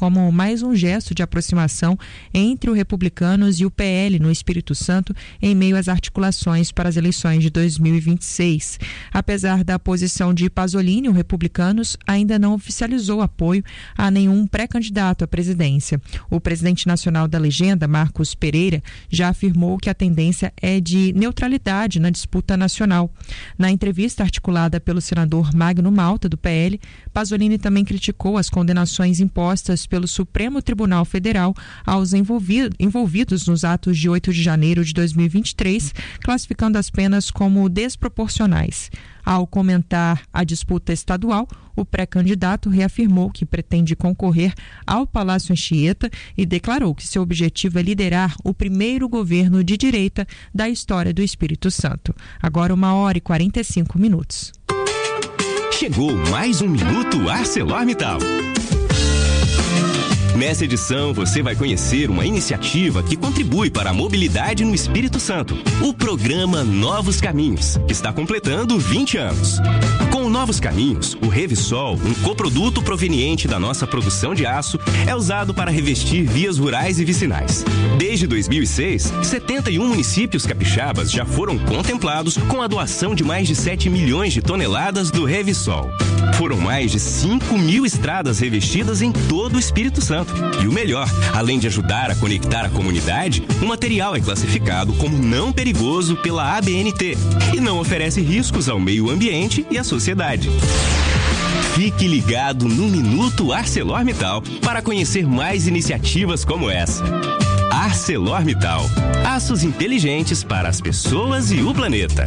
como mais um gesto de aproximação entre o Republicanos e o PL no Espírito Santo em meio às articulações para as eleições de 2026. Apesar da posição de Pasolini, o Republicanos ainda não oficializou apoio a nenhum pré-candidato à presidência. O presidente nacional da legenda, Marcos Pereira, já afirmou que a tendência é de neutralidade na disputa nacional. Na entrevista articulada pelo senador Magno Malta, do PL, Pasolini também criticou as condenações impostas pelo Supremo Tribunal Federal aos envolvidos nos atos de 8 de janeiro de 2023, classificando as penas como desproporcionais. Ao comentar a disputa estadual, o pré-candidato reafirmou que pretende concorrer ao Palácio Anchieta e declarou que seu objetivo é liderar o primeiro governo de direita da história do Espírito Santo. Agora 1h45. Chegou mais um Minuto ArcelorMittal. Nessa edição, você vai conhecer uma iniciativa que contribui para a mobilidade no Espírito Santo. O programa Novos Caminhos, que está completando 20 anos. Com o Novos Caminhos, o Revisol, um coproduto proveniente da nossa produção de aço, é usado para revestir vias rurais e vicinais. Desde 2006, 71 municípios capixabas já foram contemplados com a doação de mais de 7 milhões de toneladas do Revisol. Foram mais de 5.000 estradas revestidas em todo o Espírito Santo. E o melhor, além de ajudar a conectar a comunidade, o material é classificado como não perigoso pela ABNT e não oferece riscos ao meio ambiente e à sociedade. Fique ligado no Minuto ArcelorMittal para conhecer mais iniciativas como essa. ArcelorMittal, aços inteligentes para as pessoas e o planeta.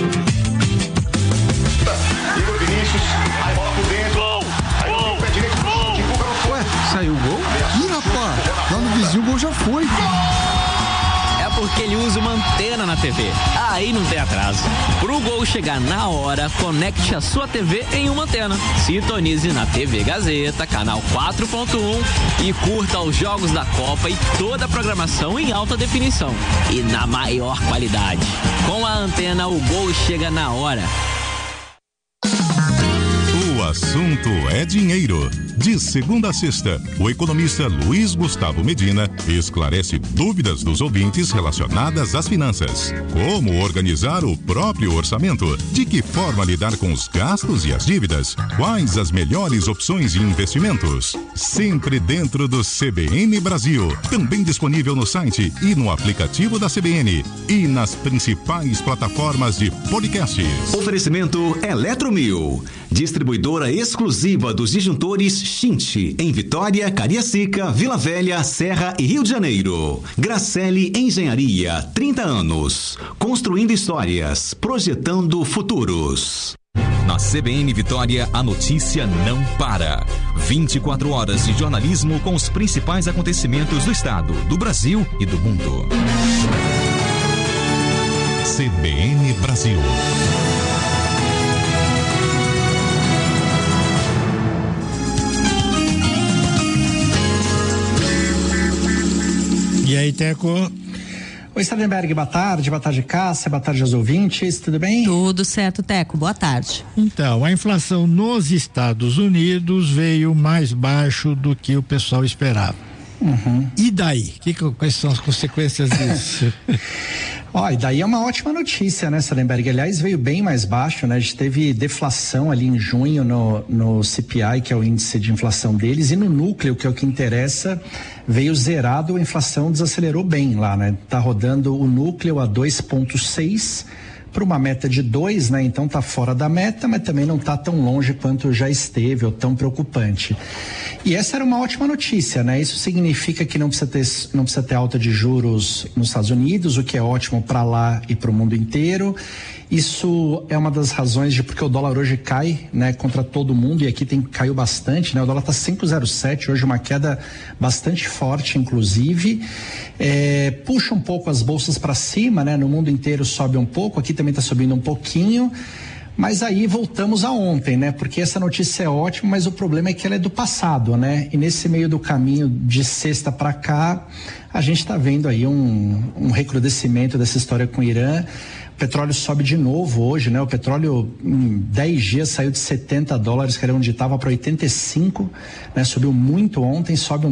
Igor Vinícius, aí bola por dentro. Gol! Pé direito, Ué, saiu o gol? Ih, rapaz, lá no vizinho o gol já foi. É porque ele usa uma antena na TV. Aí não tem atraso. Pro gol chegar na hora, conecte a sua TV em uma antena. Sintonize na TV Gazeta, canal 4.1 e curta os jogos da Copa e toda a programação em alta definição e na maior qualidade. Com a antena, o gol chega na hora. O assunto é dinheiro. De segunda a sexta, o economista Luiz Gustavo Medina esclarece dúvidas dos ouvintes relacionadas às finanças. Como organizar o próprio orçamento? De que forma lidar com os gastos e as dívidas? Quais as melhores opções de investimentos? Sempre dentro do CBN Brasil. Também disponível no site e no aplicativo da CBN. E nas principais plataformas de podcasts. Oferecimento Eletromil. Distribuidora exclusiva dos disjuntores Chinchi, em Vitória, Cariacica, Vila Velha, Serra e Rio de Janeiro. Gracelli Engenharia, 30 anos. Construindo histórias, projetando futuros. Na CBN Vitória, a notícia não para. 24 horas de jornalismo com os principais acontecimentos do estado, do Brasil e do mundo. CBN Brasil. E aí, Teco? Oi, Sardenberg, boa tarde Cássia, boa tarde aos ouvintes, tudo bem? Tudo certo, Teco, boa tarde. Então, a inflação nos Estados Unidos veio mais baixo do que o pessoal esperava. Uhum. E daí? Quais são as consequências disso? E daí é uma ótima notícia, né, Sardenberg? Aliás, veio bem mais baixo, né? A gente teve deflação ali em junho no CPI, que é o índice de inflação deles, e no núcleo, que é o que interessa, veio zerado, a inflação desacelerou bem lá, né? Tá rodando o núcleo a 2,6 para uma meta de 2, né? Então tá fora da meta, mas também não tá tão longe quanto já esteve, ou tão preocupante. E essa era uma ótima notícia, né? Isso significa que não precisa ter alta de juros nos Estados Unidos, o que é ótimo para lá e para o mundo inteiro. Isso é uma das razões de porque o dólar hoje cai, né, contra todo mundo, e aqui caiu bastante, né? O dólar está 5,07 hoje, uma queda bastante forte, inclusive. Puxa um pouco as bolsas para cima, né? No mundo inteiro sobe um pouco, aqui também está subindo um pouquinho. Mas aí voltamos a ontem, né? Porque essa notícia é ótima, mas o problema é que ela é do passado, né? E nesse meio do caminho de sexta para cá, a gente está vendo aí um recrudescimento dessa história com o Irã. O petróleo sobe de novo hoje, né? O petróleo em 10 dias saiu de $70, que era onde estava, para 85, né? Subiu muito ontem, sobe um